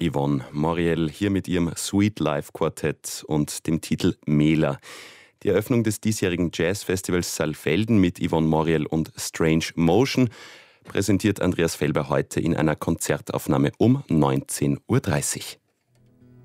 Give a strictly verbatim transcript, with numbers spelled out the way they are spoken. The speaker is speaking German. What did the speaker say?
Yvonne Moriel hier mit ihrem Sweet Life Quartett und dem Titel Mela. Die Eröffnung des diesjährigen Jazzfestivals Saalfelden mit Yvonne Moriel und Strange Motion präsentiert Andreas Felber heute in einer Konzertaufnahme um neunzehn Uhr dreißig.